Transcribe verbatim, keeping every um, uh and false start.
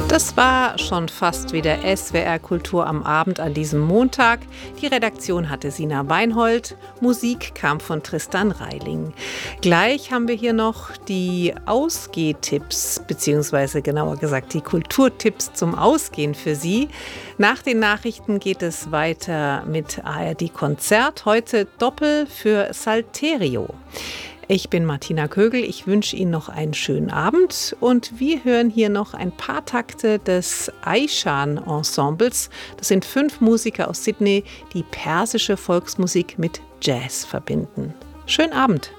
Das war schon fast wieder S W R Kultur am Abend an diesem Montag. Die Redaktion hatte Sina Weinhold, Musik kam von Tristan Reiling. Gleich haben wir hier noch die Ausgehtipps, beziehungsweise genauer gesagt die Kulturtipps zum Ausgehen für Sie. Nach den Nachrichten geht es weiter mit A R D Konzert, heute Doppel für Salterio. Ich bin Martina Kögel, ich wünsche Ihnen noch einen schönen Abend und wir hören hier noch ein paar Takte des Aishan Ensembles. Das sind fünf Musiker aus Sydney, die persische Volksmusik mit Jazz verbinden. Schönen Abend!